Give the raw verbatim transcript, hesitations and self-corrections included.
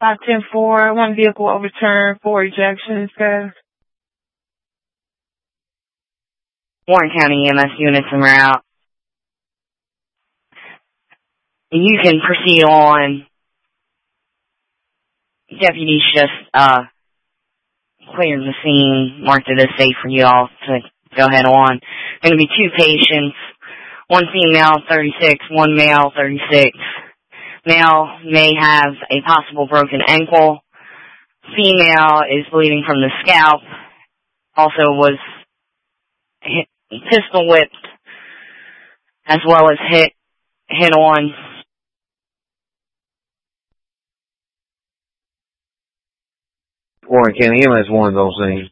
five ten four, one vehicle overturned, four ejections, guys. Warren County E M S units en route. You can proceed on. Deputies just uh cleared the scene, marked it as safe for you all to go ahead on. Going to be two patients, one female, thirty-six, one male, thirty-six. Male may have a possible broken ankle. Female is bleeding from the scalp. Also was hit, pistol whipped, as well as hit hit on. Warren County E M S one of those things.